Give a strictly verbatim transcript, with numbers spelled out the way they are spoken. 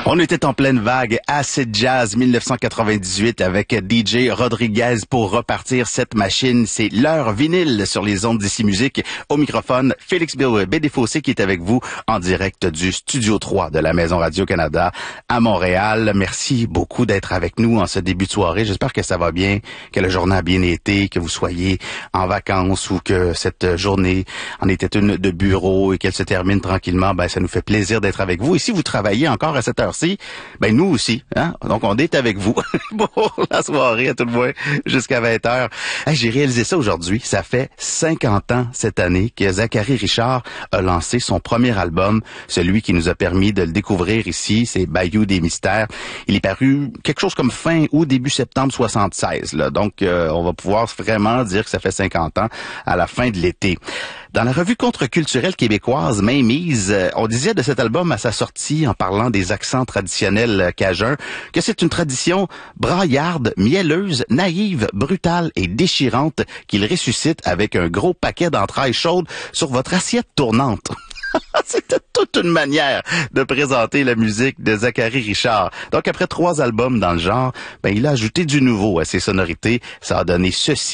On était en pleine vague Acid Jazz mille neuf cent quatre-vingt-dix-huit avec D J Rodriguez pour repartir cette machine. C'est l'heure vinyle sur les ondes d'Ici Musique. Au microphone, Félix Bédéfossé qui est avec vous en direct du Studio trois de la Maison Radio-Canada à Montréal. Merci beaucoup d'être avec nous en ce début de soirée. J'espère que ça va bien, que la journée a bien été, que vous soyez en vacances ou que cette journée en était une de bureau et qu'elle se termine tranquillement. Ben, ça nous fait plaisir d'être avec vous. Et si vous travaillez encore à cette heure-ci, ben nous aussi, hein. Donc on est avec vous pour la soirée à tout le moins jusqu'à vingt heures. Hey, j'ai réalisé ça aujourd'hui. Ça fait cinquante ans cette année que Zachary Richard a lancé son premier album, celui qui nous a permis de le découvrir ici, c'est Bayou des Mystères. Il est paru quelque chose comme fin ou début septembre soixante-seize. Là. Donc euh, on va pouvoir vraiment dire que ça fait cinquante ans à la fin de l'été. Dans la revue contre-culturelle québécoise Mainmise, on disait de cet album à sa sortie, en parlant des accents traditionnels cajuns, que c'est une tradition braillarde, mielleuse, naïve, brutale et déchirante qu'il ressuscite avec un gros paquet d'entrailles chaudes sur votre assiette tournante. C'était toute une manière de présenter la musique de Zachary Richard. Donc après trois albums dans le genre, ben il a ajouté du nouveau à ses sonorités. Ça a donné ceci.